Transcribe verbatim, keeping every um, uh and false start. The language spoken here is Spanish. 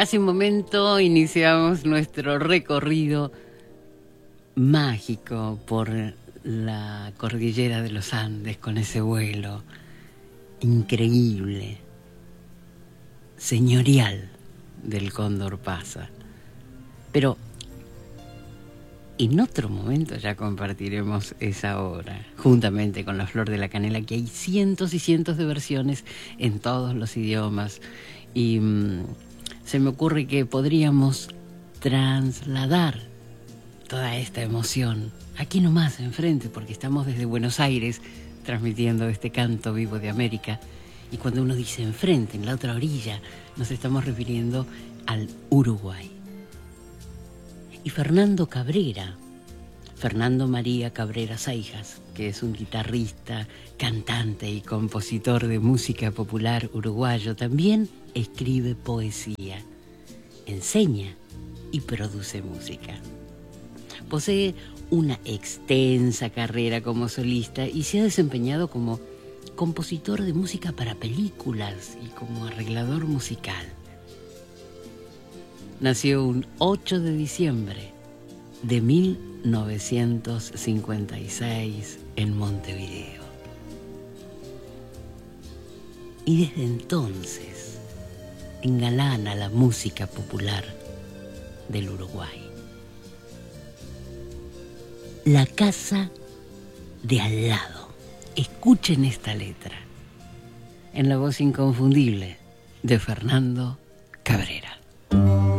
Hace un momento iniciamos nuestro recorrido mágico por la cordillera de los Andes con ese vuelo increíble, señorial del Cóndor Pasa. Pero en otro momento ya compartiremos esa hora, juntamente con La Flor de la Canela, que hay cientos y cientos de versiones en todos los idiomas. Y mmm, se me ocurre que podríamos trasladar toda esta emoción aquí nomás enfrente, porque estamos desde Buenos Aires transmitiendo este canto vivo de América. Y cuando uno dice enfrente, en la otra orilla, nos estamos refiriendo al Uruguay. Y Fernando Cabrera, Fernando María Cabrera Seijas, que es un guitarrista, cantante y compositor de música popular uruguayo, también escribe poesía, enseña y produce música. Posee una extensa carrera como solista y se ha desempeñado como compositor de música para películas y como arreglador musical. Nació un ocho de diciembre de mil novecientos cincuenta y seis en Montevideo. Y desde entonces engalana la música popular del Uruguay. La casa de al lado. Escuchen esta letra en la voz inconfundible de Fernando Cabrera.